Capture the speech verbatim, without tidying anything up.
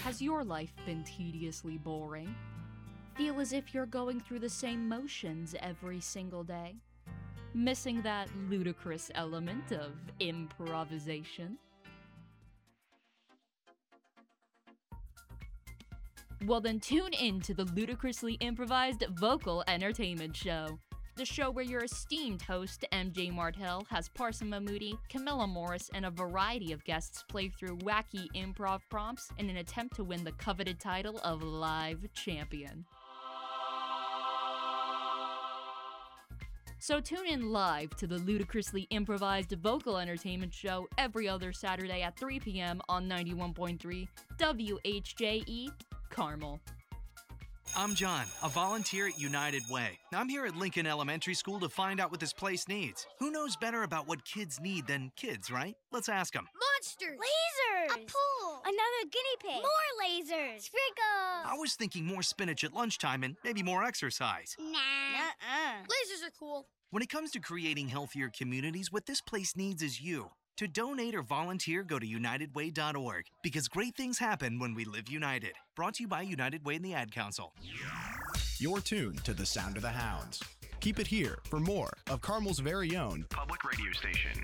Has your life been tediously boring? Feel as if you're going through the same motions every single day? Missing that ludicrous element of improvisation? Well then tune in to the Ludicrously Improvised Vocal Entertainment Show. The show where your esteemed host, M J Martell, has Parson Mahmoody, Camilla Morris, and a variety of guests play through wacky improv prompts in an attempt to win the coveted title of Live Champion. So tune in live to the Ludicrously Improvised Vocal Entertainment Show every other Saturday at three p.m. on ninety-one point three W H J E, Carmel. I'm John, a volunteer at United Way. I'm here at Lincoln Elementary School to find out what this place needs. Who knows better about what kids need than kids, right? Let's ask them. Monsters! Lasers! A pool! Another guinea pig! More lasers! Sprinkles! I was thinking more spinach at lunchtime and maybe more exercise. Nah. Nuh-uh. Lasers are cool. When it comes to creating healthier communities, what this place needs is you. To donate or volunteer, go to united way dot org, because great things happen when we live united. Brought to you by United Way and the Ad Council. You're tuned to the Sound of the Hounds. Keep it here for more of Carmel's very own public radio station.